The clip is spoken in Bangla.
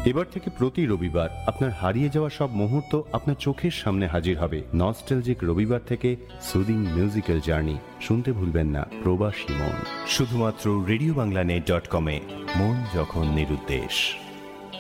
এবার থেকে প্রতি রবিবার আপনার হারিয়ে যাওয়া সব মুহূর্ত আপনার চোখের সামনে হাজির হবে। নস্টালজিক রবিবার থেকে সুদিং মিউজিক্যাল জার্নি শুনতে ভুলবেন না। প্রবাসী মন, শুধুমাত্র রেডিওবাংলানেট.কমে। মন যখন নিরুদ্দেশ।